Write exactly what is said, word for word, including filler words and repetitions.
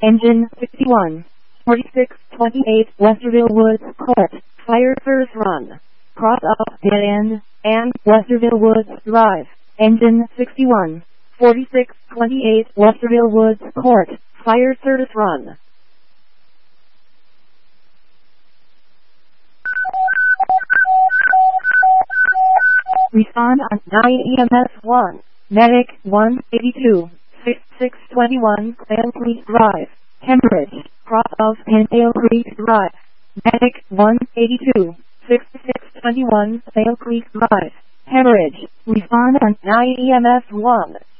Engine sixty-one. forty-six twenty-eight Westerville Woods Court. Fire first run. Cross up dead end, and Westerville Woods Drive. Engine sixty-one. forty-six twenty-eight Westerville Woods Court. Fire service run. Respond on nine E M S one. Medic one eighty-two. sixty-six twenty-one Quail Creek Drive. Hemorrhage. Cross of Quail Creek Drive. Medic one eighty-two. sixty-six twenty-one Quail Creek Drive. Hemorrhage. Respond on nine E M S one.